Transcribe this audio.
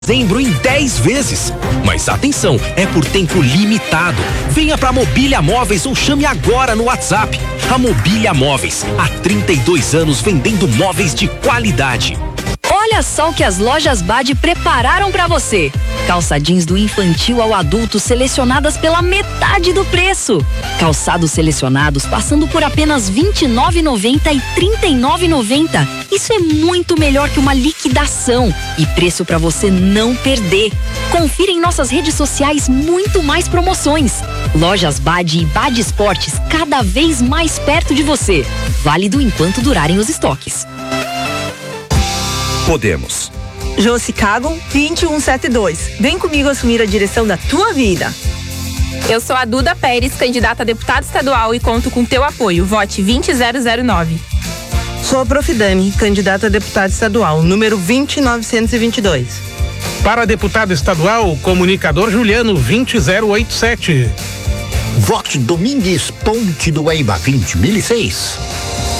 dezembro em 10 vezes. Mas atenção, é por tempo limitado. Venha pra Mobília Móveis ou chame agora no WhatsApp. A Mobília Móveis, há 32 anos vendendo móveis de qualidade. Olha só o que as lojas BAD prepararam pra você. Calça jeans do infantil ao adulto selecionadas pela metade do preço. Calçados selecionados passando por apenas R$ 29,90 e R$ 39,90. Isso é muito melhor que uma liquidação e preço pra você não perder. Confira em nossas redes sociais muito mais promoções. Lojas BAD e BAD Esportes cada vez mais perto de você. Válido enquanto durarem os estoques. Podemos. Josi Cagon 2172. Vem comigo assumir a direção da tua vida. Eu sou a Duda Pérez, candidata a deputada estadual e conto com teu apoio. Vote 20009. Sou a Prof. Dani, candidata a deputada estadual, número 20922. Para deputado estadual, comunicador Juliano 20087. Vote Domingues Ponte do Guaíba 20006.